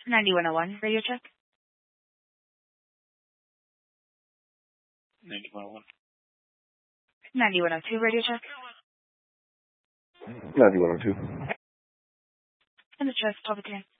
9101, radio check. 9101. 9102, radio check. 9102. And the chest, Palpatine.